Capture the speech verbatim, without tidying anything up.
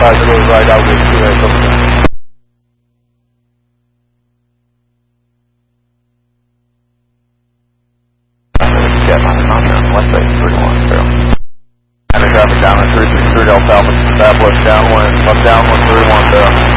advise the road right out with two eight over there. Jet line on there, west side three one zero. Traffic down on three three three Delta Alpha, southwest downwind, left downwind three one zero.